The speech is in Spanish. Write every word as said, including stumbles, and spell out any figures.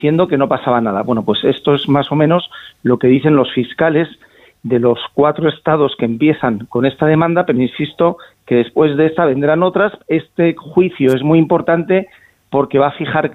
diciendo que no pasaba nada. Bueno, pues esto es más o menos lo que dicen los fiscales de los cuatro estados que empiezan con esta demanda, pero insisto que después de esta vendrán otras. Este juicio es muy importante porque va a fijar